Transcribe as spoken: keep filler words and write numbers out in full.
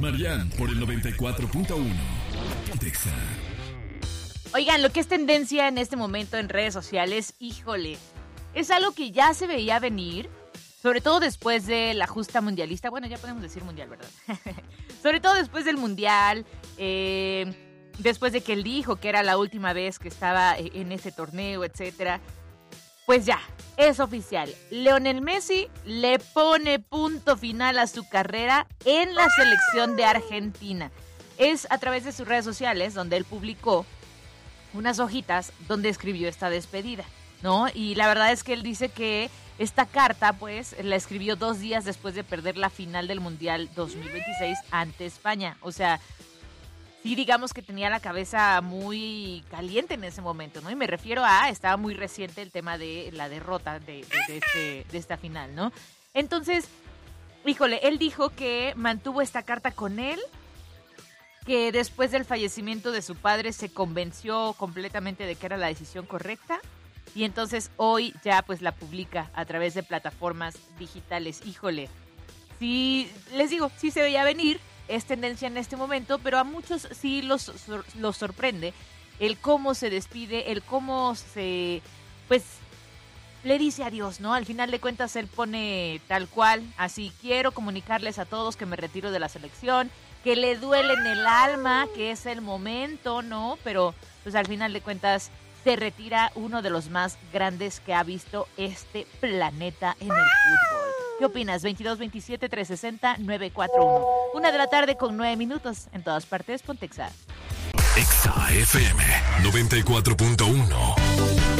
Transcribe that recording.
Marian por el noventa y cuatro punto uno. Pontexa. Oigan, lo que es tendencia en este momento en redes sociales, híjole, es algo que ya se veía venir, sobre todo después de la justa mundialista. Bueno, ya podemos decir mundial, ¿verdad? Sobre todo después del mundial, eh, después de que él dijo que era la última vez que estaba en ese torneo, etcétera. Pues ya, es oficial. Lionel Messi le pone punto final a su carrera en la selección de Argentina. Es a través de sus redes sociales donde él publicó unas hojitas donde escribió esta despedida, ¿no? Y la verdad es que él dice que esta carta, pues, la escribió dos días después de perder la final del Mundial dos mil veintiséis ante España. O sea, sí, digamos que tenía la cabeza muy caliente en ese momento, ¿no? Y me refiero a, estaba muy reciente el tema de la derrota de, de, de, este, de esta final, ¿no? Entonces, híjole, él dijo que mantuvo esta carta con él, que después del fallecimiento de su padre se convenció completamente de que era la decisión correcta y entonces hoy ya pues la publica a través de plataformas digitales. Híjole, sí, les digo, sí se veía venir, es tendencia en este momento, pero a muchos sí los, los sorprende el cómo se despide, el cómo se, pues, le dice adiós, ¿no? Al final de cuentas él pone tal cual, así, quiero comunicarles a todos que me retiro de la selección, que le duele en el alma, que es el momento, ¿no? Pero, pues al final de cuentas, se retira uno de los más grandes que ha visto este planeta en el fútbol. ¿Qué opinas? veintidós veintisiete trescientos sesenta novecientos cuarenta y uno. Una de la tarde con nueve minutos. En todas partes, Pontexa. Exa F M noventa y cuatro punto uno.